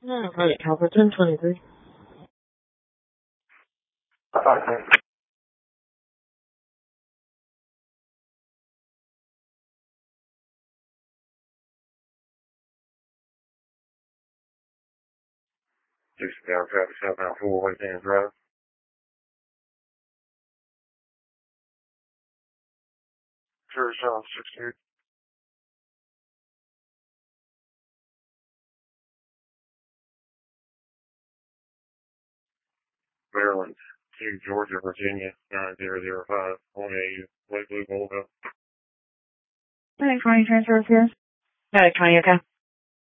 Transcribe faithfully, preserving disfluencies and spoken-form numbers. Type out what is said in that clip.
nine hundred Caliber ten twenty-three. Okay. Six down traffic, southbound four, West End Drive. Church on sixteen. Maryland to Georgia, Virginia, nine zero zero five, one A U, Lake Blue Boulevard. Hey, twenty transfer here. Hey, twenty, okay.